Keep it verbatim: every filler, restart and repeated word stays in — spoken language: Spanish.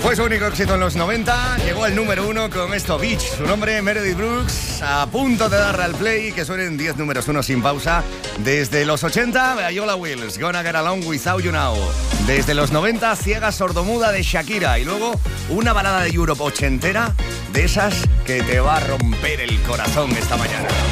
Fue su único éxito en los noventa, llegó al número uno con esto, Beach. Su nombre, Meredith Brooks, a punto de darle al play y que suenen diez números uno sin pausa. Desde los ochenta, Viola Wills, Gonna Get Along Without You Now. Desde los noventa, Ciega Sordomuda de Shakira. Y luego, una balada de Europe ochentera, de esas que te va a romper el corazón esta mañana.